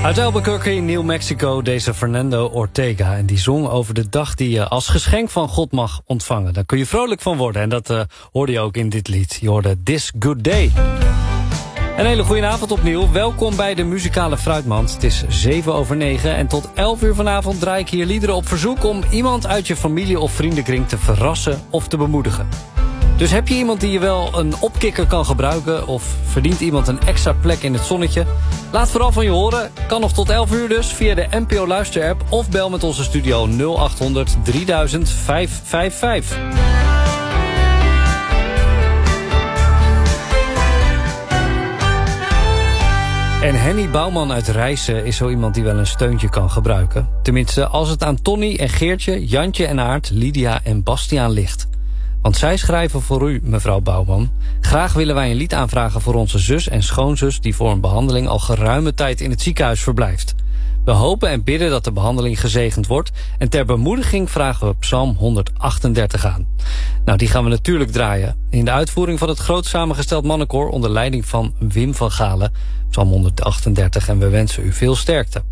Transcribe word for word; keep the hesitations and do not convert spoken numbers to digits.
Uit Albuquerque, New Mexico, deze Fernando Ortega. En die zong over de dag die je als geschenk van God mag ontvangen. Daar kun je vrolijk van worden. En dat uh, hoorde je ook in dit lied. Je hoorde This Good Day. Een hele goede avond opnieuw. Welkom bij de Muzikale Fruitmand. Het is zeven over negen en tot elf uur vanavond draai ik hier liederen op verzoek om iemand uit je familie of vriendenkring te verrassen of te bemoedigen. Dus heb je iemand die je wel een opkikker kan gebruiken of verdient iemand een extra plek in het zonnetje? Laat vooral van je horen. Kan nog tot elf uur dus via de N P O Luisterapp of bel met onze studio nul acht honderd drieduizend vijfhonderdvijfenvijftig. En Henny Bouwman uit Rijssen is zo iemand die wel een steuntje kan gebruiken. Tenminste, als het aan Tony en Geertje, Jantje en Aart, Lydia en Bastiaan ligt. Want zij schrijven voor u, mevrouw Bouwman. Graag willen wij een lied aanvragen voor onze zus en schoonzus die voor een behandeling al geruime tijd in het ziekenhuis verblijft. We hopen en bidden dat de behandeling gezegend wordt. En ter bemoediging vragen we Psalm honderdachtendertig aan. Nou, die gaan we natuurlijk draaien. In de uitvoering van het groot samengesteld mannenkoor onder leiding van Wim van Galen. Psalm honderdachtendertig en we wensen u veel sterkte.